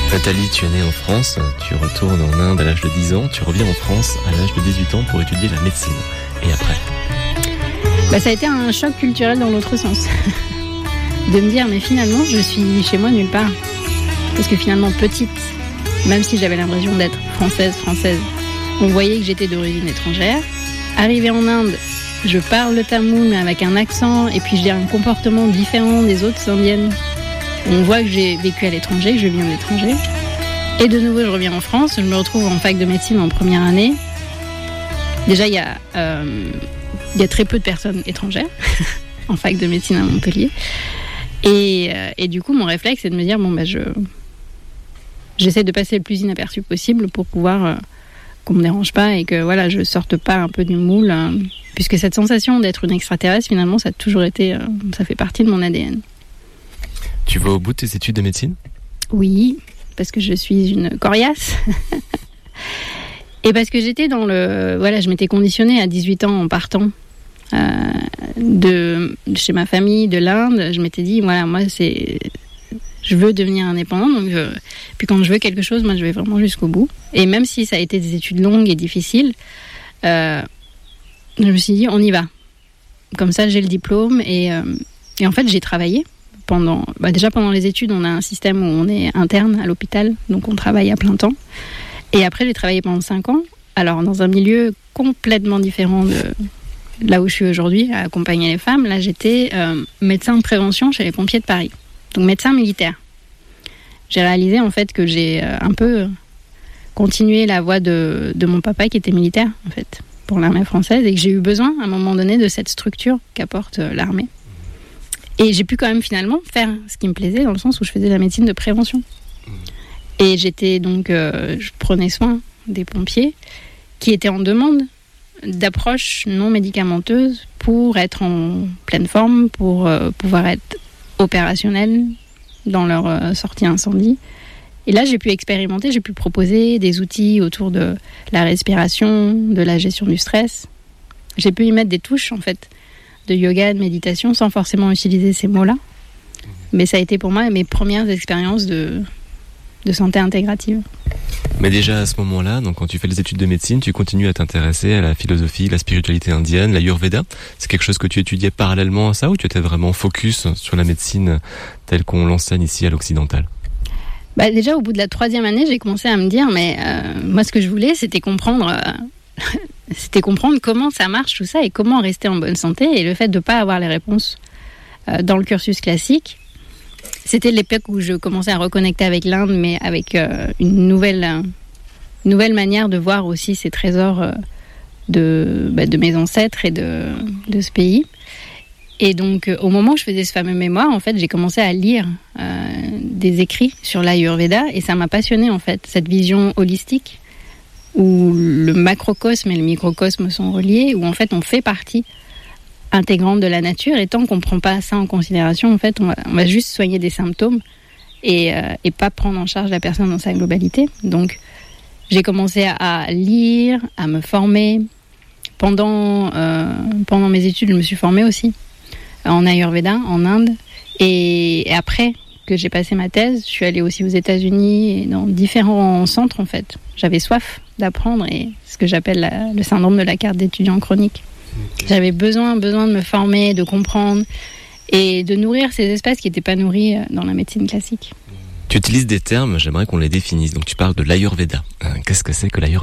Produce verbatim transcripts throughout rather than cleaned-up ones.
Nathalie, tu es née en France, tu retournes en Inde à l'âge de dix ans, tu reviens en France à l'âge de dix-huit ans pour étudier la médecine. Et après ? Bah, ça a été un choc culturel dans l'autre sens. De me dire, mais finalement, je suis chez moi nulle part. Parce que finalement, petite, même si j'avais l'impression d'être française, française, on voyait que j'étais d'origine étrangère. Arrivée en Inde, je parle le tamoul, mais avec un accent, et puis j'ai un comportement différent des autres indiennes. On voit que j'ai vécu à l'étranger, que je viens de l'étranger. Et de nouveau, je reviens en France, je me retrouve en fac de médecine en première année. Déjà, il y a, euh, il y a très peu de personnes étrangères en fac de médecine à Montpellier. Et, euh, et du coup, mon réflexe, c'est de me dire, bon, bah, je, j'essaie de passer le plus inaperçu possible pour pouvoir euh, qu'on me dérange pas et que voilà, je sorte pas un peu du moule. Euh, puisque cette sensation d'être une extraterrestre, finalement, ça a toujours été, euh, ça fait partie de mon A D N. Tu vas au bout de tes études de médecine ? Oui, parce que je suis une coriace. Et parce que j'étais dans le... Voilà, je m'étais conditionnée à dix-huit ans en partant euh, de, de chez ma famille, de l'Inde. Je m'étais dit, voilà, moi, c'est... Je veux devenir indépendante. Donc je... Puis quand je veux quelque chose, moi, je vais vraiment jusqu'au bout. Et même si ça a été des études longues et difficiles, euh, je me suis dit, on y va. Comme ça, j'ai le diplôme. Et, euh, et en fait, j'ai travaillé. Pendant, bah déjà pendant les études, on a un système où on est interne à l'hôpital, donc on travaille à plein temps. Et après, j'ai travaillé pendant cinq ans, alors dans un milieu complètement différent de là où je suis aujourd'hui, à accompagner les femmes. Là, j'étais euh, médecin de prévention chez les pompiers de Paris, donc médecin militaire. J'ai réalisé en fait que j'ai euh, un peu continué la voie de, de mon papa qui était militaire en fait, pour l'armée française, et que j'ai eu besoin à un moment donné de cette structure qu'apporte euh, l'armée. Et j'ai pu quand même finalement faire ce qui me plaisait dans le sens où je faisais la médecine de prévention. Et j'étais donc, euh, je prenais soin des pompiers qui étaient en demande d'approches non médicamenteuses pour être en pleine forme, pour euh, pouvoir être opérationnels dans leur euh, sortie incendie. Et là, j'ai pu expérimenter, j'ai pu proposer des outils autour de la respiration, de la gestion du stress. J'ai pu y mettre des touches en fait de yoga, de méditation, sans forcément utiliser ces mots-là. Mais ça a été pour moi mes premières expériences de, de santé intégrative. Mais déjà à ce moment-là, donc quand tu fais les études de médecine, tu continues à t'intéresser à la philosophie, la spiritualité indienne, l'Ayurveda. C'est quelque chose que tu étudiais parallèlement à ça, ou tu étais vraiment focus sur la médecine telle qu'on l'enseigne ici à l'occidental ? Bah déjà, au bout de la troisième année, j'ai commencé à me dire, mais euh, moi, ce que je voulais, c'était comprendre... Euh, c'était comprendre comment ça marche tout ça et comment rester en bonne santé, et le fait de ne pas avoir les réponses euh, dans le cursus classique. C'était l'époque où je commençais à reconnecter avec l'Inde, mais avec euh, une nouvelle, euh, nouvelle manière de voir aussi ces trésors euh, de, bah, de mes ancêtres et de, de ce pays. Et donc euh, au moment où je faisais ce fameux mémoire, en fait, j'ai commencé à lire euh, des écrits sur l'Ayurveda, et ça m'a passionnée en fait, cette vision holistique où le macrocosme et le microcosme sont reliés, où en fait on fait partie intégrante de la nature, et tant qu'on ne prend pas ça en considération, en fait on va, on va juste soigner des symptômes et, euh, et pas prendre en charge la personne dans sa globalité. Donc j'ai commencé à, à lire, à me former. Pendant, euh, pendant mes études, je me suis formée aussi en Ayurveda, en Inde, et, et après que j'ai passé ma thèse, je suis allée aussi aux États-Unis et dans différents centres en fait. J'avais soif d'apprendre, et ce que j'appelle la, le syndrome de la carte d'étudiant chronique. Okay. J'avais besoin, besoin de me former, de comprendre et de nourrir ces espaces qui n'étaient pas nourris dans la médecine classique. Tu utilises des termes, j'aimerais qu'on les définisse. Donc tu parles de l'Ayurveda. Qu'est-ce que c'est que l'Ayurveda ?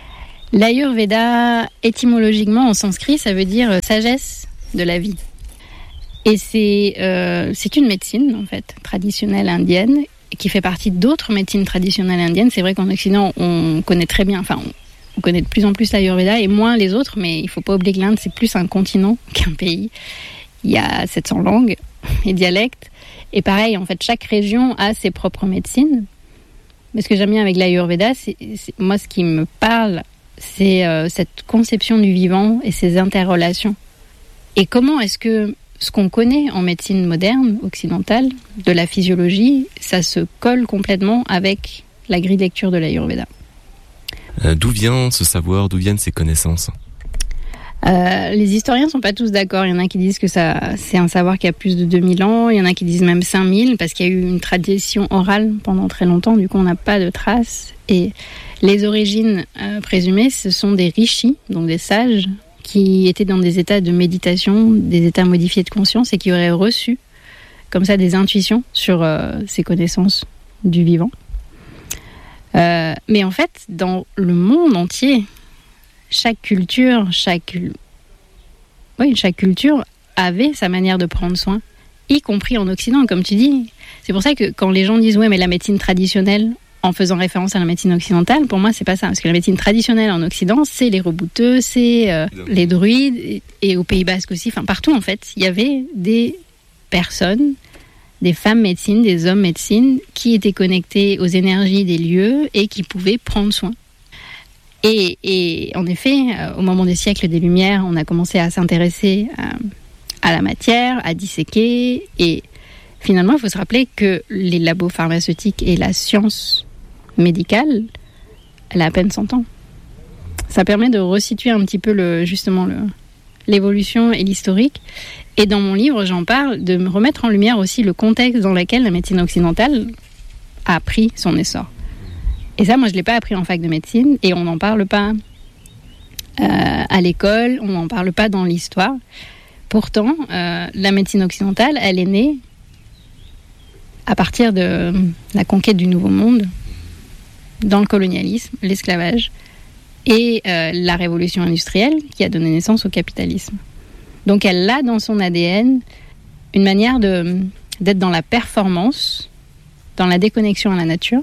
L'Ayurveda, étymologiquement en sanskrit, ça veut dire sagesse de la vie. Et c'est, euh, c'est une médecine, en fait, traditionnelle indienne, qui fait partie d'autres médecines traditionnelles indiennes. C'est vrai qu'en Occident, on connaît très bien, enfin, on connaît de plus en plus l'Ayurveda et moins les autres, mais il ne faut pas oublier que l'Inde, c'est plus un continent qu'un pays. Il y a sept cents langues et dialectes. Et pareil, en fait, chaque région a ses propres médecines. Mais ce que j'aime bien avec l'Ayurveda, c'est, c'est moi, ce qui me parle, c'est euh, cette conception du vivant et ses interrelations. Et comment est-ce que ce qu'on connaît en médecine moderne, occidentale, de la physiologie, ça se colle complètement avec la grille de lecture de l'Ayurveda. Euh, d'où vient ce savoir, d'où viennent ces connaissances ? Euh, les historiens sont pas tous d'accord. Il y en a qui disent que ça, c'est un savoir qui a plus de deux mille ans. Il y en a qui disent même cinq mille, parce qu'il y a eu une tradition orale pendant très longtemps. Du coup, on n'a pas de traces. Et les origines euh, présumées, ce sont des rishis, donc des sages, qui étaient dans des états de méditation, des états modifiés de conscience, et qui auraient reçu, comme ça, des intuitions sur euh, ces connaissances du vivant. Euh, mais en fait, dans le monde entier, chaque culture, chaque, oui, chaque culture avait sa manière de prendre soin, y compris en Occident, comme tu dis. C'est pour ça que quand les gens disent « ouais, mais la médecine traditionnelle », en faisant référence à la médecine occidentale, pour moi, c'est pas ça. Parce que la médecine traditionnelle en Occident, c'est les rebouteux, c'est euh, les druides, et, et au Pays Basque aussi, enfin partout en fait, il y avait des personnes, des femmes médecines, des hommes médecines, qui étaient connectés aux énergies des lieux et qui pouvaient prendre soin. Et, et en effet, euh, au moment des siècles des Lumières, on a commencé à s'intéresser à, à la matière, à disséquer. Et finalement, il faut se rappeler que les labos pharmaceutiques et la science médicale, elle a à peine cent ans. Ça permet de resituer un petit peu le, justement le, l'évolution et l'historique. Et dans mon livre, j'en parle, de me remettre en lumière aussi le contexte dans lequel la médecine occidentale a pris son essor. Et ça, moi, je ne l'ai pas appris en fac de médecine, et on n'en parle pas euh, à l'école, on n'en parle pas dans l'histoire. Pourtant, euh, la médecine occidentale, elle est née à partir de la conquête du Nouveau Monde, dans le colonialisme, l'esclavage, et euh, la révolution industrielle qui a donné naissance au capitalisme. Donc elle a dans son A D N une manière de, d'être dans la performance, dans la déconnexion à la nature,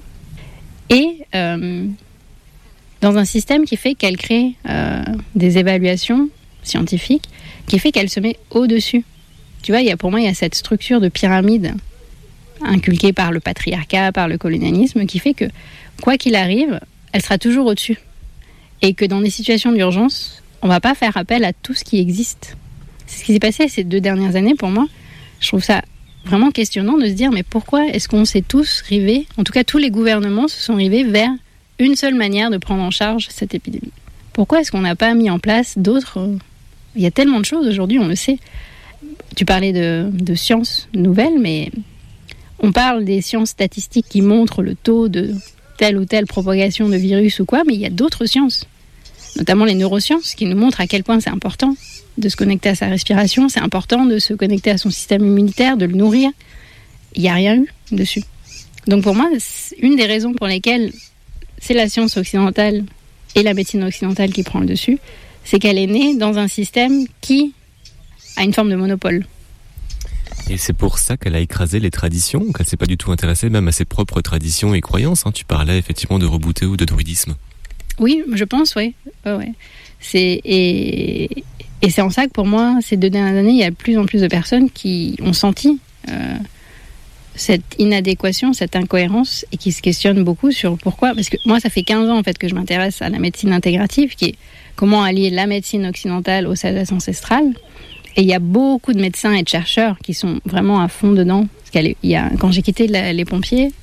et euh, dans un système qui fait qu'elle crée euh, des évaluations scientifiques, qui fait qu'elle se met au-dessus. Tu vois, il y a, pour moi, il y a cette structure de pyramide inculquée par le patriarcat, par le colonialisme, qui fait que, quoi qu'il arrive, elle sera toujours au-dessus. Et que dans des situations d'urgence, on ne va pas faire appel à tout ce qui existe. C'est ce qui s'est passé ces deux dernières années pour moi. Je trouve ça vraiment questionnant de se dire, mais pourquoi est-ce qu'on s'est tous rivés, en tout cas tous les gouvernements se sont rivés vers une seule manière de prendre en charge cette épidémie. Pourquoi est-ce qu'on n'a pas mis en place d'autres... Il y a tellement de choses aujourd'hui, on le sait. Tu parlais de, de sciences nouvelles, mais on parle des sciences statistiques qui montrent le taux de telle ou telle propagation de virus ou quoi, mais il y a d'autres sciences, notamment les neurosciences, qui nous montrent à quel point c'est important de se connecter à sa respiration, c'est important de se connecter à son système immunitaire, de le nourrir. Il n'y a rien eu dessus. Donc pour moi, une des raisons pour lesquelles c'est la science occidentale et la médecine occidentale qui prend le dessus, c'est qu'elle est née dans un système qui a une forme de monopole. Et c'est pour ça qu'elle a écrasé les traditions, qu'elle ne s'est pas du tout intéressée même à ses propres traditions et croyances. Hein. Tu parlais effectivement de rebooté ou de druidisme. Oui, je pense, oui. Ouais, ouais. C'est, et, et c'est en ça que pour moi, ces deux dernières années, il y a de plus en plus de personnes qui ont senti euh, cette inadéquation, cette incohérence, et qui se questionnent beaucoup sur pourquoi. Parce que moi, ça fait quinze ans en fait, que je m'intéresse à la médecine intégrative, qui est comment allier la médecine occidentale aux sagesses ancestrales. Et il y a beaucoup de médecins et de chercheurs qui sont vraiment à fond dedans. Parce qu'il y a, quand j'ai quitté la, les pompiers,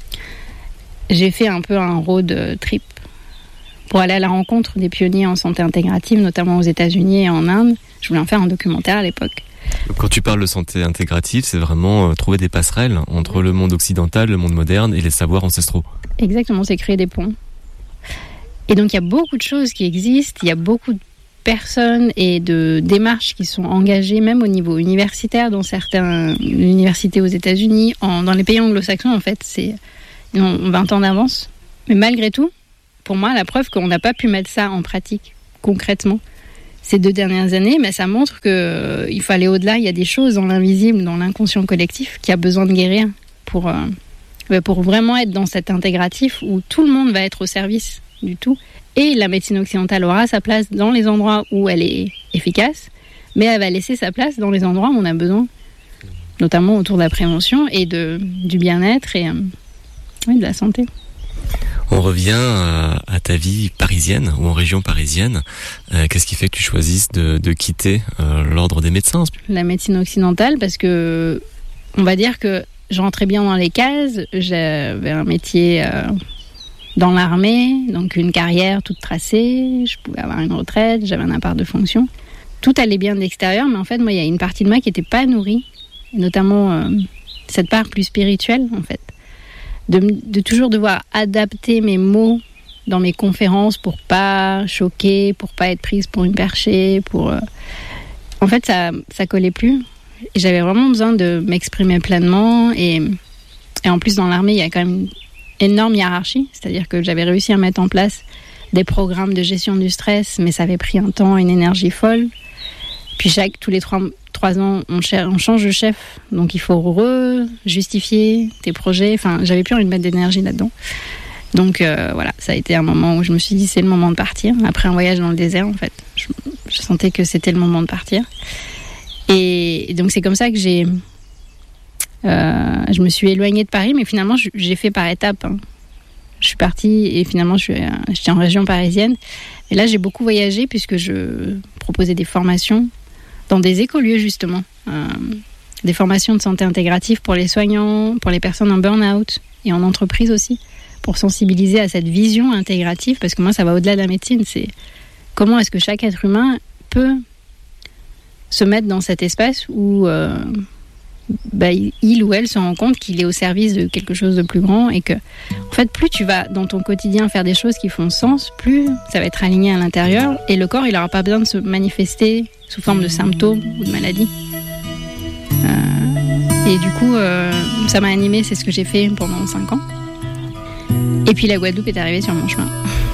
j'ai fait un peu un road trip pour aller à la rencontre des pionniers en santé intégrative, notamment aux États-Unis et en Inde. Je voulais en faire un documentaire à l'époque. Quand tu parles de santé intégrative, c'est vraiment euh, trouver des passerelles entre le monde occidental, le monde moderne et les savoirs ancestraux. Exactement, c'est créer des ponts. Et donc il y a beaucoup de choses qui existent, il y a beaucoup de personnes et de démarches qui sont engagées, même au niveau universitaire, dans certaines universités aux États-Unis, en, dans les pays anglo-saxons, en fait, c'est, ils ont vingt ans d'avance. Mais malgré tout, pour moi, la preuve qu'on n'a pas pu mettre ça en pratique, concrètement, ces deux dernières années, mais ça montre qu'il euh, faut aller au-delà. Il y a des choses dans l'invisible, dans l'inconscient collectif, qui a besoin de guérir pour, euh, pour vraiment être dans cet intégratif où tout le monde va être au service du tout. Et la médecine occidentale aura sa place dans les endroits où elle est efficace, mais elle va laisser sa place dans les endroits où on a besoin, notamment autour de la prévention et de, du bien-être et euh, oui, de la santé. On revient à, à ta vie parisienne ou en région parisienne. Euh, qu'est-ce qui fait que tu choisisses de, de quitter euh, l'ordre des médecins ? La médecine occidentale, parce que on va dire que je rentrais bien dans les cases. J'avais un métier euh, dans l'armée, donc une carrière toute tracée. Je pouvais avoir une retraite, j'avais un appart de fonction. tout allait bien de l'extérieur, mais en fait, moi, il y a une partie de moi qui n'était pas nourrie, et notamment euh, cette part plus spirituelle, en fait, de, de toujours devoir adapter mes mots dans mes conférences pour pas choquer, pour pas être prise pour une perchée, pour... Euh... En fait, ça, ça collait plus. Et j'avais vraiment besoin de m'exprimer pleinement. Et, et en plus, dans l'armée, il y a quand même une énorme hiérarchie. C'est-à-dire que j'avais réussi à mettre en place des programmes de gestion du stress, mais ça avait pris un temps, une énergie folle. Puis chaque, tous les trois, trois ans, on, cher, on change de chef. Donc il faut re-justifier tes projets. Enfin, j'avais plus envie de mettre d'énergie là-dedans. Donc euh, voilà, ça a été un moment où je me suis dit c'est le moment de partir. Après un voyage dans le désert, en fait, je, je sentais que c'était le moment de partir. Et, et donc c'est comme ça que j'ai, euh, je me suis éloignée de Paris, mais finalement je, j'ai fait par étapes. Hein. Je suis partie et finalement je suis, euh, j'étais en région parisienne. Et là j'ai beaucoup voyagé puisque je proposais des formations dans des écolieux justement, euh, des formations de santé intégrative pour les soignants, pour les personnes en burn-out et en entreprise aussi, pour sensibiliser à cette vision intégrative, parce que moi ça va au-delà de la médecine, c'est comment est-ce que chaque être humain peut se mettre dans cet espace où euh, bah, il ou elle se rend compte qu'il est au service de quelque chose de plus grand, et que en fait plus tu vas dans ton quotidien faire des choses qui font sens, plus ça va être aligné à l'intérieur, et le corps il n'aura pas besoin de se manifester sous forme de symptômes ou de maladies. Euh, et du coup euh, ça m'a animée, c'est ce que j'ai fait pendant cinq ans. Et puis la Guadeloupe est arrivée sur mon chemin.